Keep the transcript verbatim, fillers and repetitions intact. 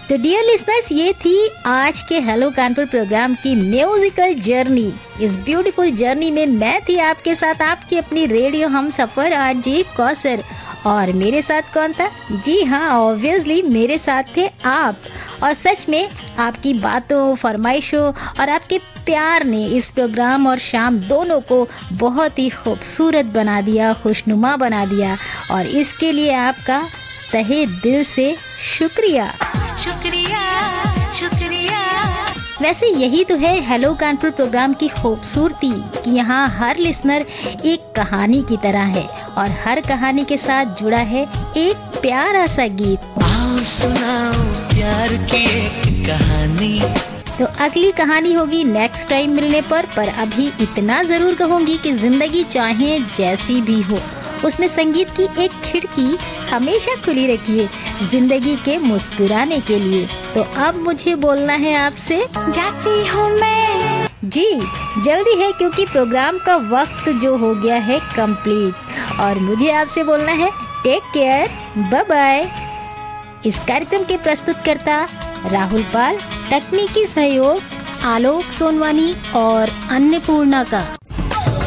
तो dear listeners, ये थी आज के हेलो कानपुर प्रोग्राम की म्यूजिकल जर्नी। इस ब्यूटीफुल जर्नी में मैं थी आपके साथ, आपकी अपनी रेडियो हम सफर आरजे कौसर। और मेरे साथ कौन था? जी हाँ, ऑब्वियसली मेरे साथ थे आप। और सच में आपकी बातों, फरमाइशों और आपके प्यार ने इस प्रोग्राम और शाम दोनों को बहुत ही खूबसूरत बना दिया, खुशनुमा बना दिया। और इसके लिए आपका तहे दिल से शुक्रिया शुक्रिया शुक्रिया। वैसे यही तो है हेलो कानपुर प्रोग्राम की खूबसूरती कि यहाँ हर लिसनर एक कहानी की तरह है और हर कहानी के साथ जुड़ा है एक प्यारा सा गीत। आओ सुनाओ प्यार की एक कहानी। तो अगली कहानी होगी नेक्स्ट टाइम मिलने पर पर अभी इतना जरूर कहूँगी कि जिंदगी चाहे जैसी भी हो, उसमें संगीत की एक खिड़की हमेशा खुली रखिए जिंदगी के मुस्कुराने के लिए। तो अब मुझे बोलना है आपसे, जाती हूँ मैं। जी जल्दी है क्योंकि प्रोग्राम का वक्त जो हो गया है कंप्लीट। और मुझे आपसे बोलना है टेक केयर, बाय बाय। इस कार्यक्रम के प्रस्तुतकर्ता राहुल पाल, तकनीकी सहयोग आलोक सोनवानी और अन्नपूर्णा का।